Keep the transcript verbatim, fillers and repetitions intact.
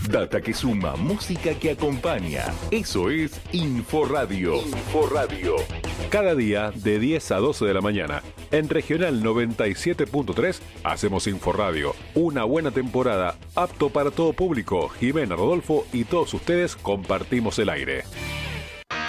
Data que suma, música que acompaña. Eso es Inforadio. Inforadio. Cada día de diez a doce de la mañana. En Regional noventa y siete punto tres hacemos Inforadio. Una buena temporada, apto para todo público. Jimena, Rodolfo y todos ustedes compartimos el aire.